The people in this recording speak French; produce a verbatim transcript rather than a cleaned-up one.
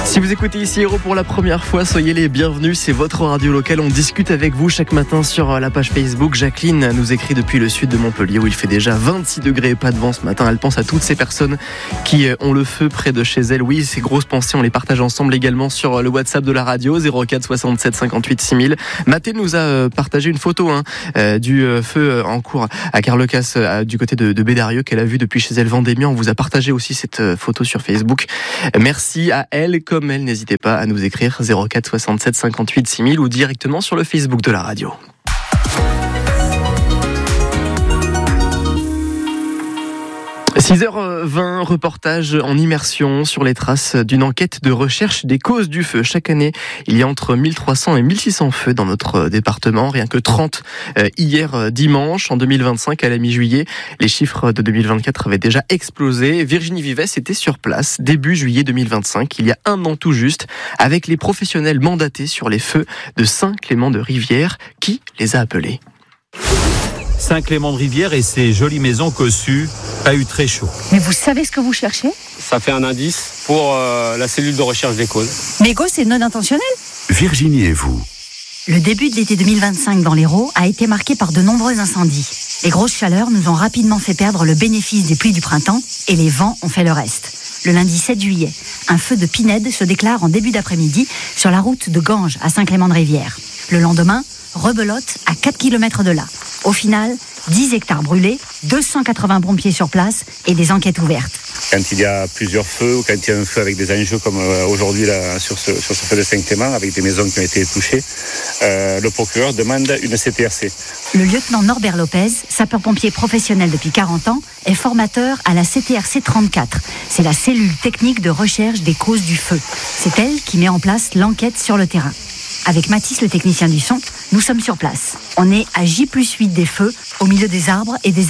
Si vous écoutez ici Héros pour la première fois, soyez les bienvenus, c'est votre radio locale. On discute avec vous chaque matin sur la page Facebook. Jacqueline nous écrit depuis le sud de Montpellier où il fait déjà vingt-six degrés et pas de vent ce matin. Elle pense à toutes ces personnes qui ont le feu près de chez elles. Oui, ces grosses pensées, on les partage ensemble également sur le WhatsApp de la radio zéro quatre soixante-sept cinquante-huit six mille. Mathé nous a partagé une photo hein, du feu en cours à Carlecas du côté de, de Bédarieux qu'elle a vu depuis chez elle Vendémiain. On vous a partagé aussi cette photo sur Facebook. Merci à elle. Comme elle, n'hésitez pas à nous écrire zéro quatre soixante-sept cinquante-huit six mille ou directement sur le Facebook de la radio. six heures vingt, reportage en immersion sur les traces d'une enquête de recherche des causes du feu. Chaque année, il y a entre mille trois cents et mille six cents feux dans notre département, rien que trente hier dimanche. En deux mille vingt-cinq, à la mi-juillet, les chiffres de deux mille vingt-quatre avaient déjà explosé. Virginie Vivès était sur place début juillet deux mille vingt-cinq, il y a un an tout juste, avec les professionnels mandatés sur les feux de Saint-Clément-de-Rivière. Qui les a appelés ? Saint-Clément-de-Rivière et ses jolies maisons cossues, pas eu très chaud. Mais vous savez ce que vous cherchez ? Ça fait un indice pour euh, la cellule de recherche des causes. Mégo, c'est non intentionnel ? Virginie et vous ? Le début de l'été deux mille vingt-cinq dans l'Hérault a été marqué par de nombreux incendies. Les grosses chaleurs nous ont rapidement fait perdre le bénéfice des pluies du printemps et les vents ont fait le reste. Le lundi sept juillet, un feu de pinède se déclare en début d'après-midi sur la route de Ganges à Saint-Clément-de-Rivière. Le lendemain, rebelote à quatre kilomètres de là. Au final, dix hectares brûlés, deux cent quatre-vingts pompiers sur place et des enquêtes ouvertes. Quand il y a plusieurs feux ou quand il y a un feu avec des enjeux comme aujourd'hui là, sur, ce, sur ce feu de Saint-Clément, avec des maisons qui ont été touchées, euh, le procureur demande une C T R C. Le lieutenant Norbert Lopez, sapeur-pompier professionnel depuis quarante ans, est formateur à la C T R C trente-quatre. C'est la cellule technique de recherche des causes du feu. C'est elle qui met en place l'enquête sur le terrain. Avec Mathis, le technicien du son, nous sommes sur place. On est à J plus huit des feux, au milieu des arbres et des